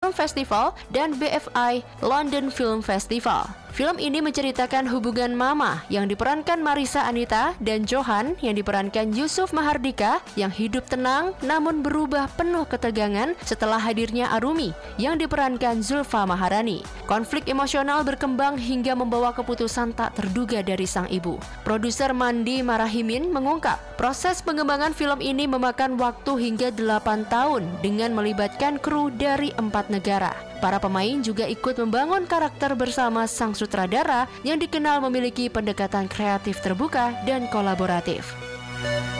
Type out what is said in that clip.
Film Festival dan BFI London Film Festival. Film ini menceritakan hubungan mama yang diperankan Marissa Anita dan Johan yang diperankan Yusuf Mahardika yang hidup tenang namun berubah penuh ketegangan setelah hadirnya Arumi yang diperankan Zulfa Maharani. Konflik emosional berkembang hingga membawa keputusan tak terduga dari sang ibu. Produser Mandi Marahimin mengungkap, proses pengembangan film ini memakan waktu hingga 8 tahun dengan melibatkan kru dari 4 negara. Para pemain juga ikut membangun karakter bersama sang sutradara yang dikenal memiliki pendekatan kreatif terbuka dan kolaboratif.